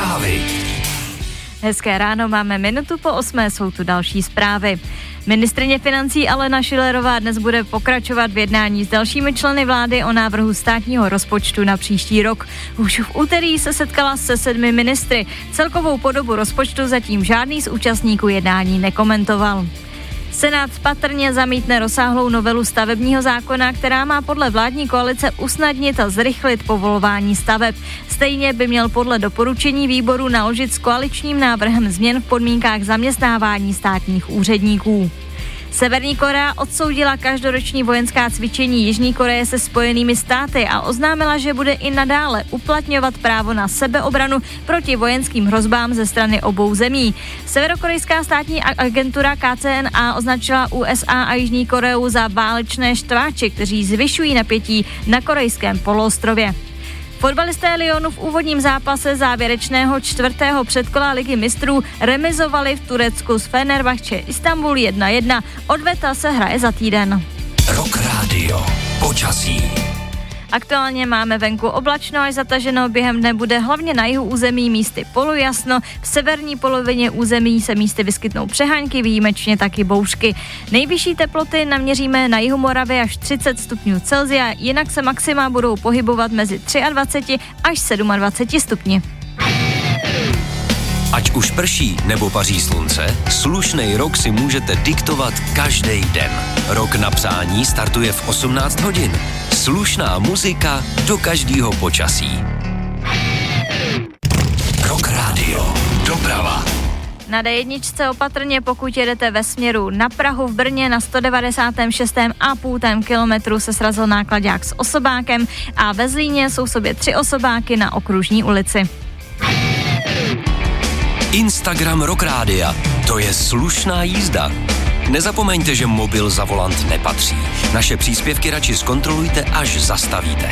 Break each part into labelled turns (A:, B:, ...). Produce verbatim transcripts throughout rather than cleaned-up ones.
A: Zprávy.
B: Hezké ráno, máme minutu po osmé, jsou tu další zprávy. Ministryně financí Alena Schillerová dnes bude pokračovat v jednání s dalšími členy vlády o návrhu státního rozpočtu na příští rok. Už v úterý se setkala se sedmi ministry. Celkovou podobu rozpočtu zatím žádný z účastníků jednání nekomentoval. Senát patrně zamítne rozsáhlou novelu stavebního zákona, která má podle vládní koalice usnadnit a zrychlit povolování staveb. Stejně by měl podle doporučení výboru naložit s koaličním návrhem změn v podmínkách zaměstnávání státních úředníků. Severní Korea odsoudila každoroční vojenská cvičení Jižní Koreje se Spojenými státy a oznámila, že bude i nadále uplatňovat právo na sebeobranu proti vojenským hrozbám ze strany obou zemí. Severokorejská státní agentura K C N A označila U S A a Jižní Koreu za válečné štváče, kteří zvyšují napětí na korejském poloostrově. Fotbalisté Lyonu v úvodním zápase závěrečného čtvrtého předkola Ligy mistrů remizovali v Turecku s Fenerbahce Istanbul jedna jedna. Odveta se hraje za týden.
A: Rock Radio. Počasí.
B: Aktuálně máme venku oblačno až zataženo, během dne bude hlavně na jihu území místy polojasno, v severní polovině území se místy vyskytnou přehánky, výjimečně taky bouřky. Nejvyšší teploty naměříme na jihu Moravy až třicet stupňů Celsia, jinak se maxima budou pohybovat mezi dvacet tři až dvacet sedm stupni.
A: Ať už prší nebo paří slunce, slušnej rok si můžete diktovat každý den. Rok na psání startuje v osmnáct hodin. Slušná muzika do každého počasí. Rock Radio. Doprava.
B: Na D jedna opatrně, pokud jedete ve směru na Prahu. V Brně na sto devadesát šest a půl kilometru se srazil náklaďák s osobákem a ve Zlíně jsou sobě tři osobáky na Okružní ulici.
A: Instagram Rock Rádia. To je slušná jízda. Nezapomeňte, že mobil za volant nepatří. Naše příspěvky radši zkontrolujte, až zastavíte.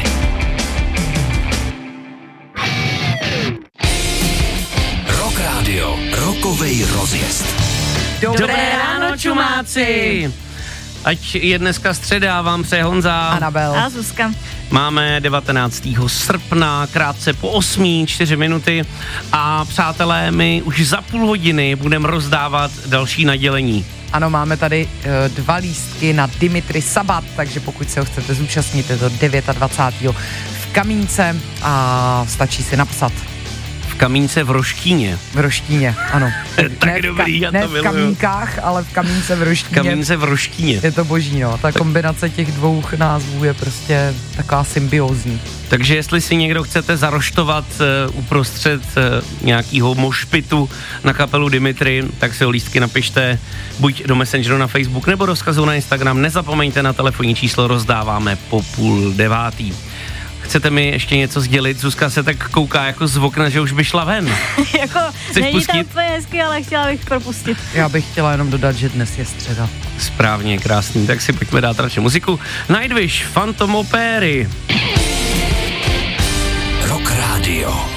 A: Rock Radio. Rokovej rozjezd.
C: Dobré, Dobré ráno, čumáci! Ať je dneska středa, vám přeje Honza.
D: Anabel.
B: A Zuzka.
C: Máme devatenáctého srpna, krátce po osmé, čtyři minuty a přátelé, my už za půl hodiny budeme rozdávat další nadělení.
D: Ano, máme tady uh, dva lístky na Dimitri Sabat, takže pokud se ho chcete zúčastnit, je to dvacátého devátého v Kamínce a stačí si napsat.
C: V Kamínce v Roštíně.
D: V Roštíně, ano.
C: Tak
D: ne
C: dobrý, já to
D: Ne v Kamínkách, ale v Kamínce v Roštíně.
C: Kamínce v Roštíně.
D: Je to boží, no. Ta kombinace těch dvou názvů je prostě taková symbiózní.
C: Takže jestli si někdo chcete zaroštovat uh, uprostřed uh, nějakého mošpitu na kapelu Dimitri, tak si o lístky napište buď do Messengeru na Facebook nebo do vzkazu na Instagram. Nezapomeňte, na telefonní číslo rozdáváme po půl devátý. Chcete mi ještě něco sdělit? Zuzka se tak kouká jako z okna, že už by šla ven.
B: Jako,
C: Chceš
B: není
C: pustit?
B: tam tvoje hezky, ale chtěla bych propustit.
D: Já bych chtěla jenom dodat, že dnes je středa.
C: Správně, krásný, tak si pojďme dát radši muziku. Nightwish, Phantom Opery.
A: Rock Radio.